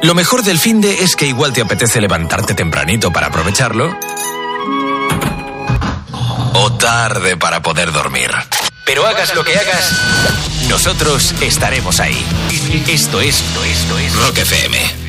Lo mejor del finde es que igual te apetece levantarte tempranito para aprovecharlo, o tarde para poder dormir. Pero hagas lo que hagas, nosotros estaremos ahí. Esto es Rock FM.